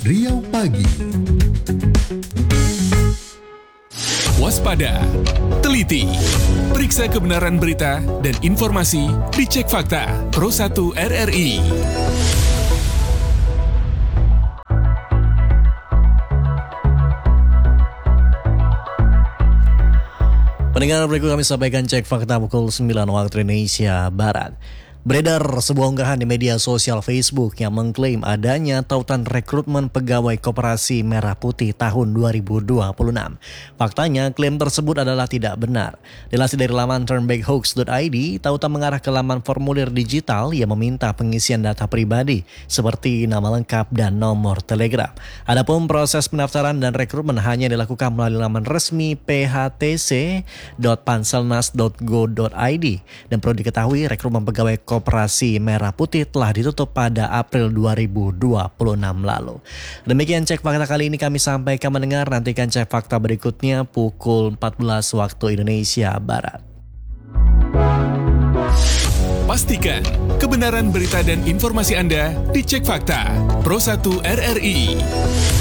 Riau Pagi. Waspada, teliti, periksa kebenaran berita dan informasi di Cek Fakta Pro 1 RRI. Pendengar, berikut kami sampaikan Cek Fakta pukul 9 waktu Indonesia Barat. Beredar sebuah unggahan di media sosial Facebook yang mengklaim adanya tautan rekrutmen pegawai Koperasi Merah Putih tahun 2026. Faktanya, klaim tersebut adalah tidak benar. Dilansir dari laman turnbackhoax.id, tautan mengarah ke laman formulir digital yang meminta pengisian data pribadi seperti nama lengkap dan nomor telegram. Adapun proses pendaftaran dan rekrutmen hanya dilakukan melalui laman resmi phtc.panselnas.go.id dan perlu diketahui rekrutmen pegawai Koperasi Merah Putih telah ditutup pada April 2026 lalu. Demikian Cek Fakta kali ini kami sampaikan mendengar. Nantikan Cek Fakta berikutnya pukul 14 waktu Indonesia Barat. Pastikan kebenaran berita dan informasi Anda di Cek Fakta Pro 1 RRI.